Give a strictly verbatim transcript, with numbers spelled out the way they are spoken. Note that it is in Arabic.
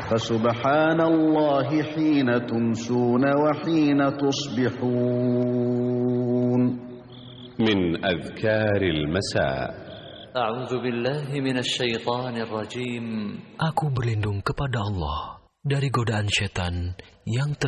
فسبحان الله حين تمسون وحين تصبحون. من أذكار المساء: أعوذ بالله من الشيطان الرجيم. Aku berlindung kepada Allah dari godaan setan yang ter